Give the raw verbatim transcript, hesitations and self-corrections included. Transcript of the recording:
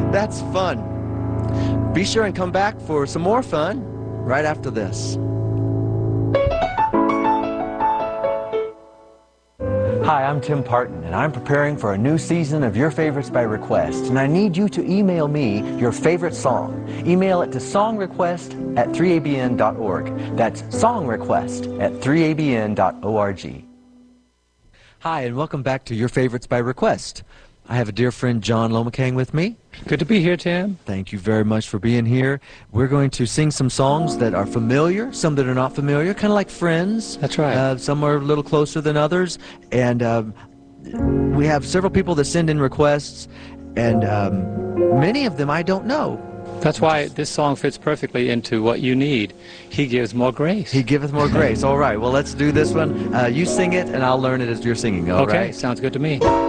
That's fun. Be sure and come back for some more fun right after this. Hi, I'm Tim Parton, and I'm preparing for a new season of Your Favorites by Request, and I need you to email me your favorite song. Email it to songrequest at three A B N dot org. That's songrequest at three A B N dot org. Hi, and welcome back to Your Favorites by Request. I have a dear friend, John Lomacang, with me. Good to be here, Tim. Thank you very much for being here. We're going to sing some songs that are familiar, some that are not familiar, kind of like Friends. That's right. Uh, some are a little closer than others. And um, we have several people that send in requests, and um, many of them I don't know. That's why this song fits perfectly into what you need. He gives more grace. He giveth more grace. All right, well, let's do this one. Uh, you sing it, and I'll learn it as you're singing. All okay, right? sounds good to me.